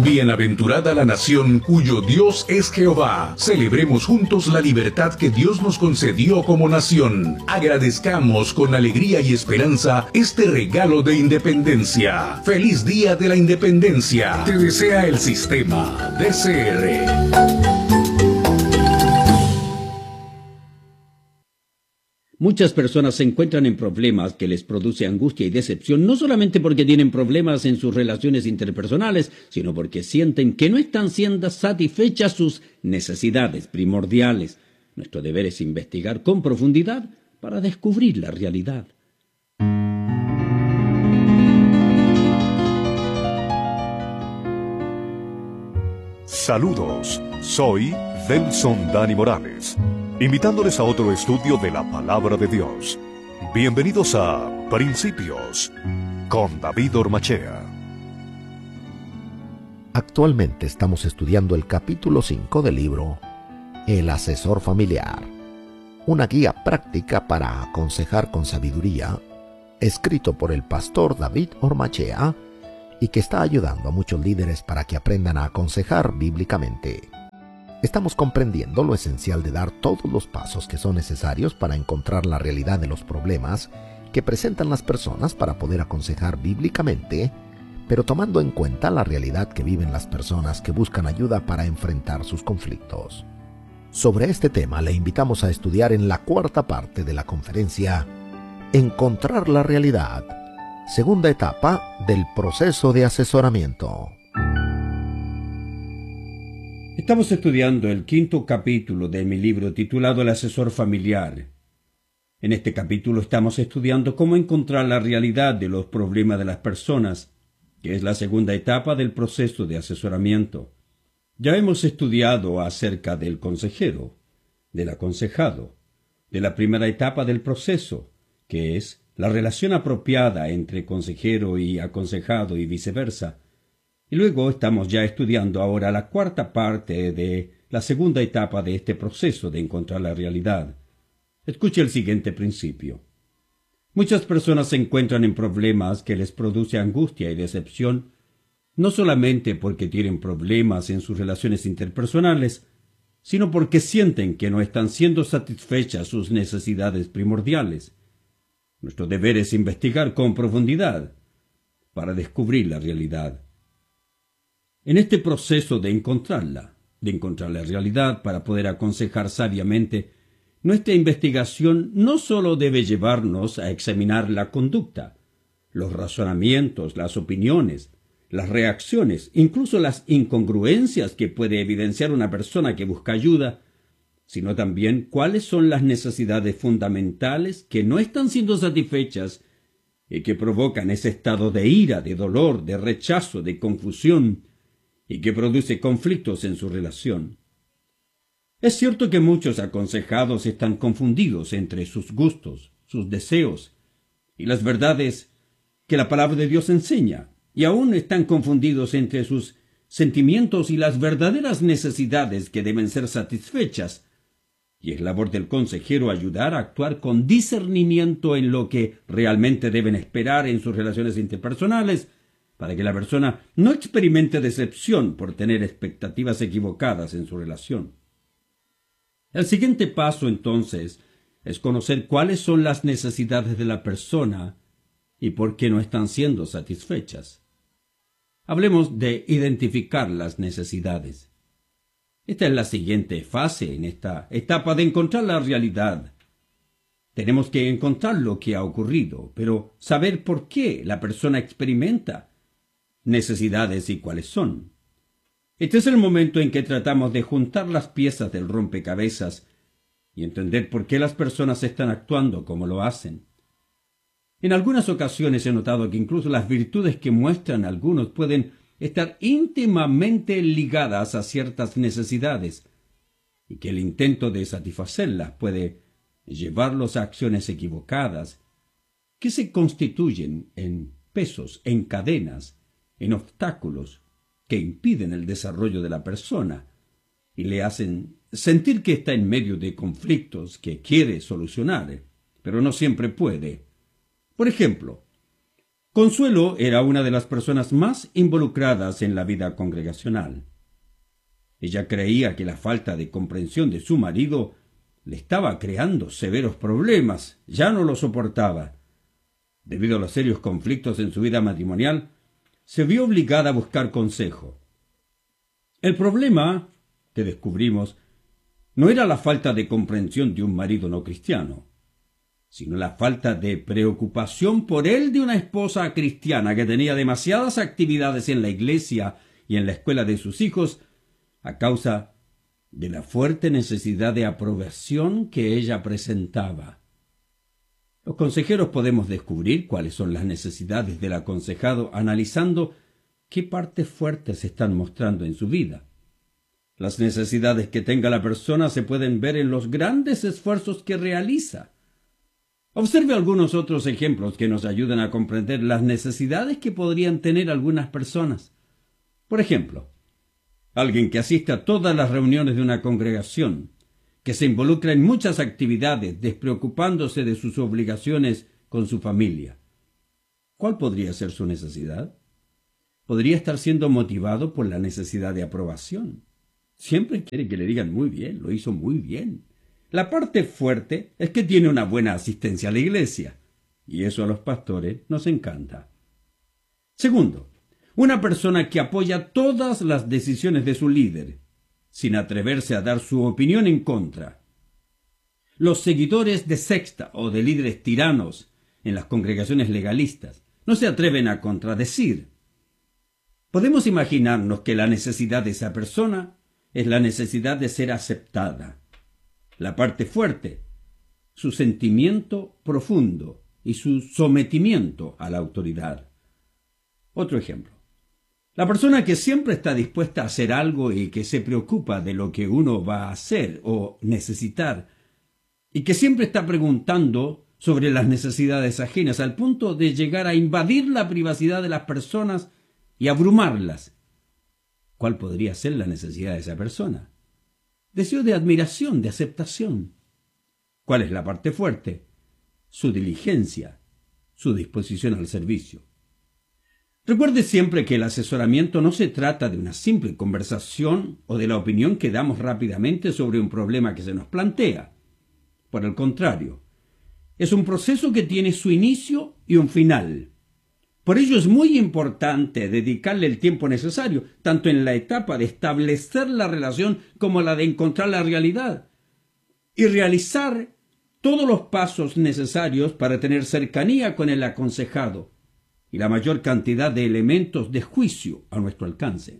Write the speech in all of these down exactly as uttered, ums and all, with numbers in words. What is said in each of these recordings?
Bienaventurada la nación cuyo Dios es Jehová. Celebremos juntos la libertad que Dios nos concedió como nación. Agradezcamos con alegría y esperanza este regalo de independencia. ¡Feliz Día de la Independencia! Te desea el Sistema D C R. Muchas personas se encuentran en problemas que les produce angustia y decepción, no solamente porque tienen problemas en sus relaciones interpersonales, sino porque sienten que no están siendo satisfechas sus necesidades primordiales. Nuestro deber es investigar con profundidad para descubrir la realidad. Saludos, soy Delson Dani Morales, invitándoles a otro estudio de la Palabra de Dios. Bienvenidos a Principios, con David Ormachea. Actualmente estamos estudiando el capítulo cinco del libro El Asesor Familiar, una guía práctica para aconsejar con sabiduría, escrito por el pastor David Ormachea, y que está ayudando a muchos líderes para que aprendan a aconsejar bíblicamente. Estamos comprendiendo lo esencial de dar todos los pasos que son necesarios para encontrar la realidad de los problemas que presentan las personas para poder aconsejar bíblicamente, pero tomando en cuenta la realidad que viven las personas que buscan ayuda para enfrentar sus conflictos. Sobre este tema le invitamos a estudiar en la cuarta parte de la conferencia Encontrar la realidad, segunda etapa del proceso de asesoramiento. Estamos estudiando el quinto capítulo de mi libro titulado El Asesor Familiar. En este capítulo estamos estudiando cómo encontrar la realidad de los problemas de las personas, que es la segunda etapa del proceso de asesoramiento. Ya hemos estudiado acerca del consejero, del aconsejado, de la primera etapa del proceso, que es la relación apropiada entre consejero y aconsejado y viceversa. Y luego estamos ya estudiando ahora la cuarta parte de la segunda etapa de este proceso de encontrar la realidad. Escuche el siguiente principio. Muchas personas se encuentran en problemas que les produce angustia y decepción, no solamente porque tienen problemas en sus relaciones interpersonales, sino porque sienten que no están siendo satisfechas sus necesidades primordiales. Nuestro deber es investigar con profundidad para descubrir la realidad. En este proceso de encontrarla, de encontrar la realidad para poder aconsejar sabiamente, nuestra investigación no sólo debe llevarnos a examinar la conducta, los razonamientos, las opiniones, las reacciones, incluso las incongruencias que puede evidenciar una persona que busca ayuda, sino también cuáles son las necesidades fundamentales que no están siendo satisfechas y que provocan ese estado de ira, de dolor, de rechazo, de confusión, y que produce conflictos en su relación. Es cierto que muchos aconsejados están confundidos entre sus gustos, sus deseos y las verdades que la palabra de Dios enseña, y aún están confundidos entre sus sentimientos y las verdaderas necesidades que deben ser satisfechas, y es labor del consejero ayudar a actuar con discernimiento en lo que realmente deben esperar en sus relaciones interpersonales, para que la persona no experimente decepción por tener expectativas equivocadas en su relación. El siguiente paso, entonces, es conocer cuáles son las necesidades de la persona y por qué no están siendo satisfechas. Hablemos de identificar las necesidades. Esta es la siguiente fase en esta etapa de encontrar la realidad. Tenemos que encontrar lo que ha ocurrido, pero saber por qué la persona experimenta necesidades y cuáles son. Este es el momento en que tratamos de juntar las piezas del rompecabezas y entender por qué las personas están actuando como lo hacen. En algunas ocasiones he notado que incluso las virtudes que muestran algunos pueden estar íntimamente ligadas a ciertas necesidades y que el intento de satisfacerlas puede llevarlos a acciones equivocadas que se constituyen en pesos, en cadenas, en obstáculos que impiden el desarrollo de la persona y le hacen sentir que está en medio de conflictos que quiere solucionar, pero no siempre puede. Por ejemplo, Consuelo era una de las personas más involucradas en la vida congregacional. Ella creía que la falta de comprensión de su marido le estaba creando severos problemas, ya no lo soportaba. Debido a los serios conflictos en su vida matrimonial, se vio obligada a buscar consejo. El problema, que descubrimos, no era la falta de comprensión de un marido no cristiano, sino la falta de preocupación por él de una esposa cristiana que tenía demasiadas actividades en la iglesia y en la escuela de sus hijos a causa de la fuerte necesidad de aprobación que ella presentaba. Los consejeros podemos descubrir cuáles son las necesidades del aconsejado analizando qué partes fuertes se están mostrando en su vida. Las necesidades que tenga la persona se pueden ver en los grandes esfuerzos que realiza. Observe algunos otros ejemplos que nos ayudan a comprender las necesidades que podrían tener algunas personas. Por ejemplo, alguien que asiste a todas las reuniones de una congregación, que se involucra en muchas actividades, despreocupándose de sus obligaciones con su familia. ¿Cuál podría ser su necesidad? Podría estar siendo motivado por la necesidad de aprobación. Siempre quiere que le digan muy bien, lo hizo muy bien. La parte fuerte es que tiene una buena asistencia a la iglesia, y eso a los pastores nos encanta. Segundo, una persona que apoya todas las decisiones de su líder, sin atreverse a dar su opinión en contra. Los seguidores de secta o de líderes tiranos en las congregaciones legalistas no se atreven a contradecir. Podemos imaginarnos que la necesidad de esa persona es la necesidad de ser aceptada. La parte fuerte, su sentimiento profundo y su sometimiento a la autoridad. Otro ejemplo. La persona que siempre está dispuesta a hacer algo y que se preocupa de lo que uno va a hacer o necesitar, y que siempre está preguntando sobre las necesidades ajenas al punto de llegar a invadir la privacidad de las personas y abrumarlas. ¿Cuál podría ser la necesidad de esa persona? Deseo de admiración, de aceptación. ¿Cuál es la parte fuerte? Su diligencia, su disposición al servicio. Recuerde siempre que el asesoramiento no se trata de una simple conversación o de la opinión que damos rápidamente sobre un problema que se nos plantea. Por el contrario, es un proceso que tiene su inicio y un final. Por ello es muy importante dedicarle el tiempo necesario, tanto en la etapa de establecer la relación como la de encontrar la realidad, y realizar todos los pasos necesarios para tener cercanía con el aconsejado y la mayor cantidad de elementos de juicio a nuestro alcance.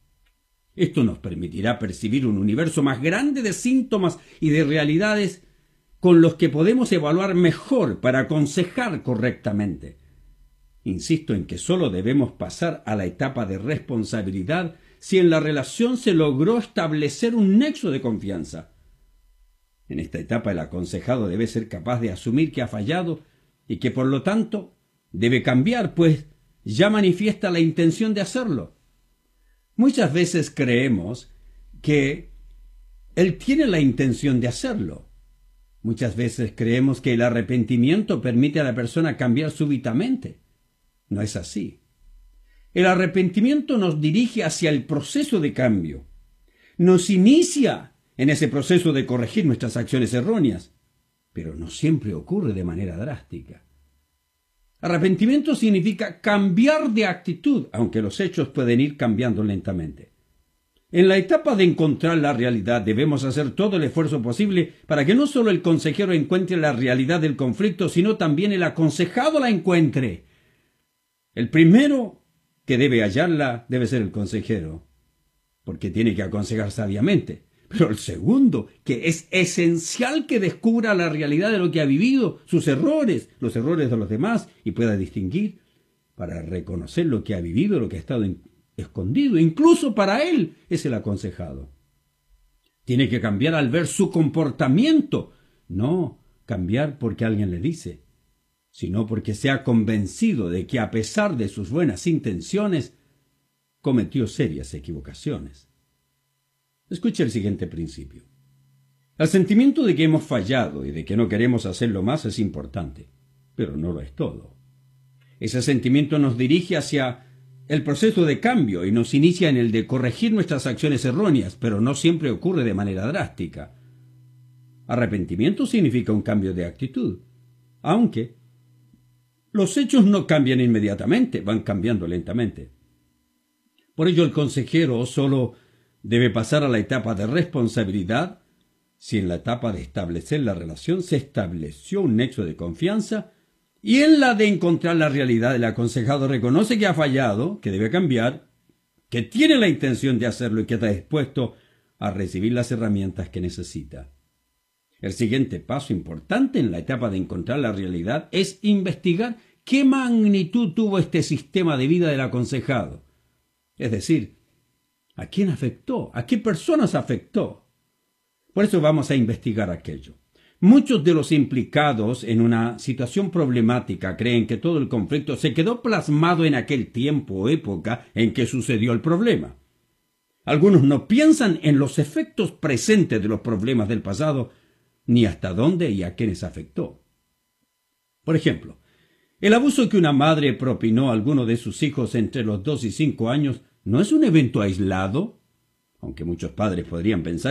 Esto nos permitirá percibir un universo más grande de síntomas y de realidades con los que podemos evaluar mejor para aconsejar correctamente. Insisto en que solo debemos pasar a la etapa de responsabilidad si en la relación se logró establecer un nexo de confianza. En esta etapa el aconsejado debe ser capaz de asumir que ha fallado y que por lo tanto debe cambiar, pues ya manifiesta la intención de hacerlo. Muchas veces creemos que él tiene la intención de hacerlo. Muchas veces creemos que el arrepentimiento permite a la persona cambiar súbitamente. No es así. El arrepentimiento nos dirige hacia el proceso de cambio. Nos inicia en ese proceso de corregir nuestras acciones erróneas, pero no siempre ocurre de manera drástica. Arrepentimiento significa cambiar de actitud, aunque los hechos pueden ir cambiando lentamente. En la etapa de encontrar la realidad debemos hacer todo el esfuerzo posible para que no solo el consejero encuentre la realidad del conflicto, sino también el aconsejado la encuentre. El primero que debe hallarla debe ser el consejero, porque tiene que aconsejar sabiamente. Pero el segundo, que es esencial que descubra la realidad de lo que ha vivido, sus errores, los errores de los demás, y pueda distinguir para reconocer lo que ha vivido, lo que ha estado escondido, incluso para él, es el aconsejado. Tiene que cambiar al ver su comportamiento, no cambiar porque alguien le dice, sino porque se ha convencido de que a pesar de sus buenas intenciones, cometió serias equivocaciones. Escuche el siguiente principio. El sentimiento de que hemos fallado y de que no queremos hacerlo más es importante, pero no lo es todo. Ese sentimiento nos dirige hacia el proceso de cambio y nos inicia en el de corregir nuestras acciones erróneas, pero no siempre ocurre de manera drástica. Arrepentimiento significa un cambio de actitud, aunque los hechos no cambian inmediatamente, van cambiando lentamente. Por ello, el consejero solo debe pasar a la etapa de responsabilidad si en la etapa de establecer la relación se estableció un nexo de confianza y en la de encontrar la realidad el aconsejado reconoce que ha fallado, que debe cambiar, que tiene la intención de hacerlo y que está dispuesto a recibir las herramientas que necesita. El siguiente paso importante en la etapa de encontrar la realidad es investigar qué magnitud tuvo este sistema de vida del aconsejado. Es decir, ¿a quién afectó? ¿A qué personas afectó? Por eso vamos a investigar aquello. Muchos de los implicados en una situación problemática creen que todo el conflicto se quedó plasmado en aquel tiempo o época en que sucedió el problema. Algunos no piensan en los efectos presentes de los problemas del pasado, ni hasta dónde y a quiénes afectó. Por ejemplo, el abuso que una madre propinó a alguno de sus hijos entre los dos y cinco años no es un evento aislado, aunque muchos padres podrían pensar